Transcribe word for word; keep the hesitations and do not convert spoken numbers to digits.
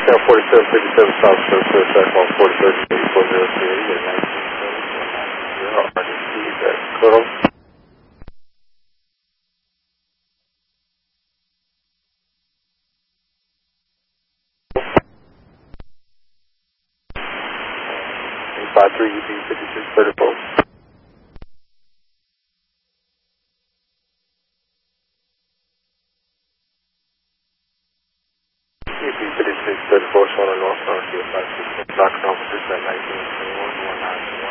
South forty-seven fifty-seven South Surface, that's all forty-third, eighty-four zero three, and nineteen seven, R D C, that's total. five three U P fifty-six thirty-four. U P fifty-six thirty-four, showing on North North, five six six, knocking officers at nineteen twenty-one, one nine.